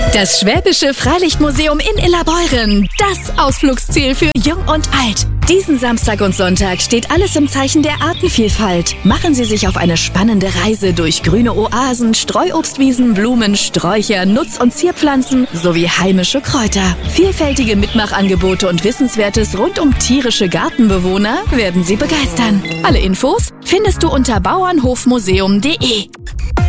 Das Schwäbische Freilichtmuseum in Illerbeuren. Das Ausflugsziel für Jung und Alt. Diesen Samstag und Sonntag steht alles im Zeichen der Artenvielfalt. Machen Sie sich auf eine spannende Reise durch grüne Oasen, Streuobstwiesen, Blumen, Sträucher, Nutz- und Zierpflanzen sowie heimische Kräuter. Vielfältige Mitmachangebote und Wissenswertes rund um tierische Gartenbewohner werden Sie begeistern. Alle Infos findest du unter bauernhofmuseum.de.